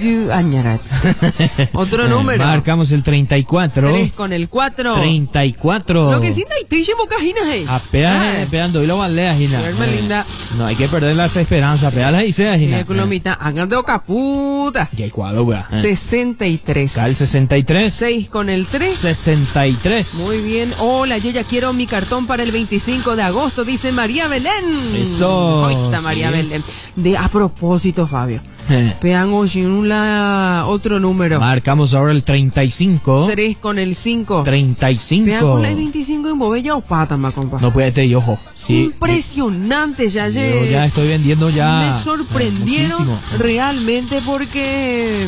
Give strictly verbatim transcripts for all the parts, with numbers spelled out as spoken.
Añarat. Otro número. Marcamos el treinta y cuatro. tres con el cuatro. treinta y cuatro. Lo que sí, te llevo cajinas ahí. Apenas esperando y lo valea, Gina. Duerme linda. No hay que perder las esperanzas. Apenas y sea, Gina. Y Colomita, hagan de caputa. Y hay cuadro, wea. sesenta y tres. Cal sesenta y tres. seis con el tres. sesenta y tres. Muy bien. Hola, yo ya quiero mi cartón para el veinticinco de agosto, dice María Belén. Eso. Ahí está María Sí. Belén. De a propósito, Fabio. Eh. Pean la otro número. Marcamos ahora el treinta y cinco. tres con el cinco. treinta y Pean cinco. con la veinticinco en Bobella o Pata, ma compa. No puede te ojo. Sí. Impresionante, ya Yo llegué. ya estoy vendiendo ya. Me sorprendieron muchísimo. realmente porque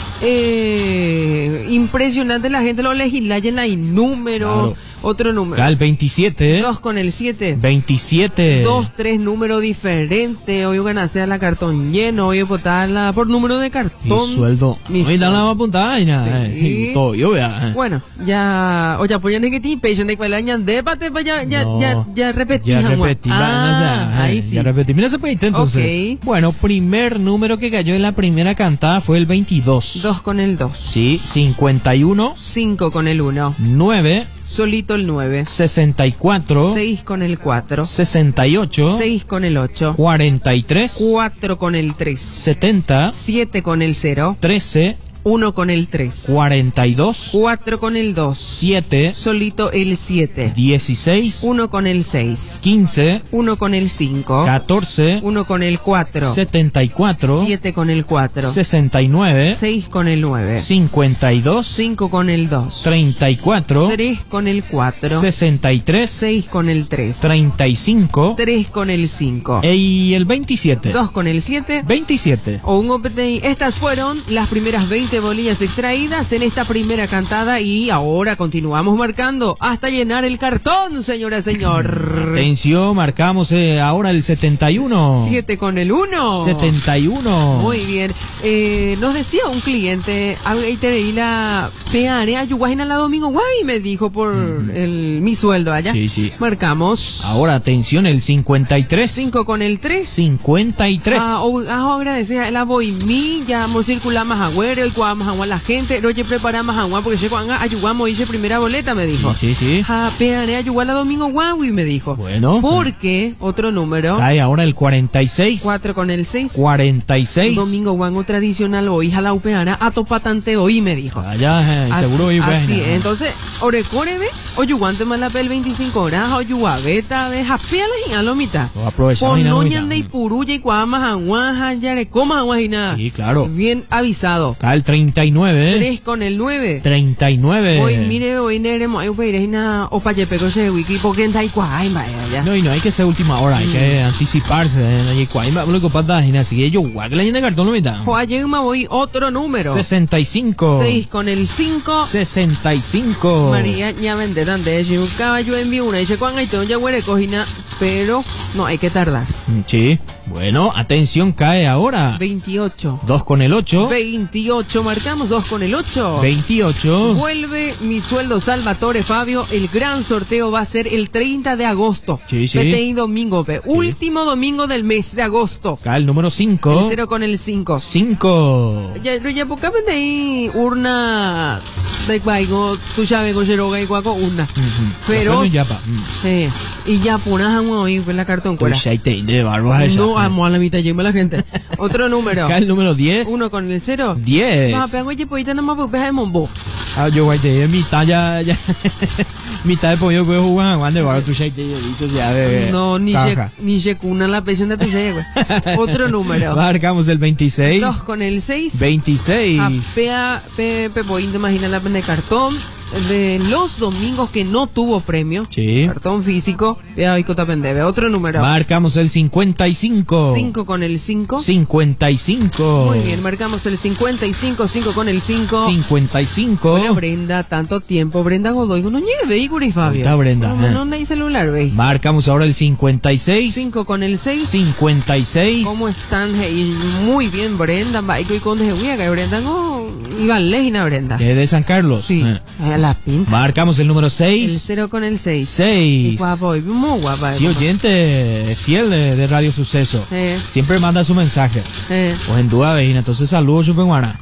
eh, impresionante la gente lo legislayen ahí número, Claro. otro número. Cal veintisiete. Dos con el siete. veintisiete. Dos, tres números diferentes. Hoy van a hacer la cartón lleno. Hoy botarla por número de cartón. Mi sueldo. Mi Hoy dan sueldo. la apuntada y nada. Sí. eh, todo, yo vea. Bueno, ya, o ya apoyan que ti, pecho de cuál año de pate, pues ya, ya, No. ya, ya repetí. Ya jamás. repetí, ah, van allá, ahí eh, sí. Ya repetí. Mira, se puede entonces. Ok. Bueno, primer número que cayó en la primera cantada fue el veintidós. Dos con el dos. Sí, cincuenta y uno. Cinco con el uno. nueve. Solito el nueve. sesenta y cuatro. Seis con el cuatro. sesenta y ocho. Seis con el ocho. cuarenta y tres. Cuatro con el tres. setenta. Siete con el cero. trece. Uno con el tres. cuarenta y dos. Cuatro con el dos. siete. Solito el siete. dieciséis. Uno con el seis. quince. Uno con el cinco. catorce. Uno con el cuatro. setenta y cuatro. Siete con el cuatro. sesenta y nueve. Seis con el nueve. cincuenta y dos. Cinco con el dos. treinta y cuatro. Tres con el cuatro. sesenta y tres. Seis con el tres. treinta y cinco. Tres con el cinco. Y el veintisiete. Dos con el siete. veintisiete. O un O P T I. Estas fueron las primeras veinte bolillas extraídas en esta primera cantada y ahora continuamos marcando hasta llenar el cartón, señora, señor. Atención, marcamos eh, ahora el setenta y uno. Siete con el uno. setenta y uno. Muy bien. Eh, nos decía un cliente, ahí te leí la peare ayuguajina la domingo, guay, me dijo por el mi sueldo allá. Sí, sí. Marcamos. Ahora, atención, el cincuenta y tres. Cinco con el tres. cincuenta y tres. Ah, o- ah, agradecer la voy mi, ya vamos a circular más agüero y cuadamos agua la gente, oye, prepara más agua porque llegó a ayugamos hice primera boleta, me dijo. Sí, sí, sí. Ja, peare ayugar la domingo guawi, me dijo. Bueno. Porque, otro número. Cae ahora el cuarenta y seis. Cuatro con el seis. cuarenta y seis. Domingo guango tradicional hoy jala upeana a topatante hoy, me dijo. Allá, eh, Así- seguro y así, entonces, orecorebe, oyuguante malapel veinticinco horas, oyuabeta, de japeala y alomita. Lo aprovechamos y nada, Ponoñan ahorita. de ipuruya y cuamas aguaja, yare, comas aguas y nada. Sí, claro. Bien avisado. Cae el treinta y nueve. Tres con el nueve. treinta y nueve. Hoy, mire, hoy neremo, ay, upeire, y nada, o payepeco se wiki, porque en taikwa, ay, vaya, ya. No, y no hay que ser última hora, hay que anticiparse. eh, y cuaima, lo que pasa es que así que yo guac la llena de cartón lo mitad. Joayen voy otro número. sesenta y cinco. Seis con el cinco. sesenta y cinco. María ya vende de yo caballo en mi una y dice cuán hay ya huele cojina, pero no hay que tardar. Sí. Bueno, atención, cae ahora. veintiocho. dos con el ocho. veintiocho, marcamos dos con el ocho. veintiocho. Vuelve mi sueldo Salvatore Fabio. El gran sorteo va a ser el treinta de agosto. Sí, sí. P T I domingo, pe. Último domingo del mes de agosto. Cae el número cinco. El cero con el cinco. cinco. Ya, ya, porque P T I urna de cuaigo, tu llave con Yeroga y cuaco urna. Pero, Bueno, ya pa. eh, y ya punas a hoy con la cartón cuera. Pues ahí te de barba esa. No, amo a la mitad, lleva la gente. Otro número. Cae el número diez. Uno con el cero. diez. No, pero oye, pues no me de mombo. Ah, yo guay te mitad ya, ya. mitad de pollo que jugar Juan de barro, tu shaite ya de. No, ni caja. se, ni se cuna la presión de tu güey. Otro número. Marcamos el veintiséis. Dos con el seis. veintiséis. A pea, pe, pe, voy a imaginar la pena de cartón. De los domingos que no tuvo premio. Sí. Cartón físico. Vea, y cota pendebe. Otro número. Marcamos el cincuenta y cinco. cinco con el cinco. cincuenta y cinco. Muy bien, marcamos el cincuenta y cinco, cinco con el cinco. cincuenta y cinco. Hola Brenda, tanto tiempo. Brenda Godoy, no nieve, Igor y Fabio. Está Brenda, No, eh. no, no hay celular, ve. Marcamos ahora el cincuenta y seis. cinco con el seis. cincuenta y seis. ¿Cómo están? Hey, muy bien, Brenda. Baico y conde de Huiaga. Brenda, no. Iban Legina, Brenda. Eh, de San Carlos. Sí, Eh. a la pinta. Marcamos el número El seis. cero con el seis. Y seis. guapo, y muy guapa. Sí, oyente fiel de, de Radio Suceso. Eh, Siempre manda su mensaje. eh. Pues en duda, vecina. Entonces, saludos, Chupenguara.